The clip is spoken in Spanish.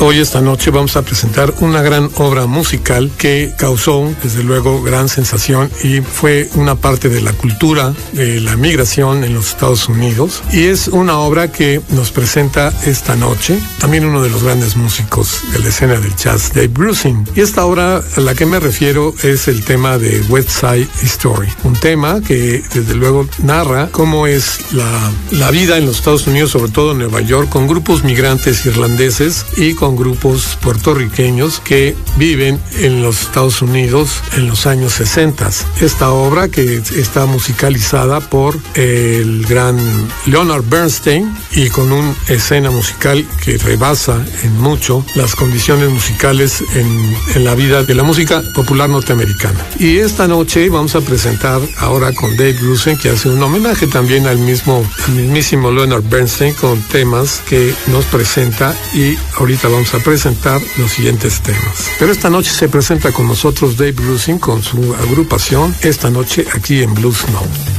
Hoy, esta noche, vamos a presentar una gran obra musical que causó, desde luego, gran sensación y fue una parte de la cultura de la migración en los Estados Unidos. Y es una obra que nos presenta esta noche también uno de los grandes músicos de la escena del jazz, Dave Grusin. Y esta obra a la que me refiero es el tema de West Side Story, un tema que desde luego narra cómo es la vida en los Estados Unidos, sobre todo en Nueva York, con grupos migrantes irlandeses y con grupos puertorriqueños que viven en los Estados Unidos en los años 60. Esta obra, que está musicalizada por el gran Leonard Bernstein y con una escena musical que rebasa en mucho las condiciones musicales en la vida de la música popular norteamericana. Y esta noche vamos a presentar ahora con Dave Grusin, que hace un homenaje también al mismísimo Leonard Bernstein, con temas que nos presenta, y ahorita vamos a presentar los siguientes temas. Pero esta noche se presenta con nosotros Dave Grusin con su agrupación, esta noche aquí en Blues Note.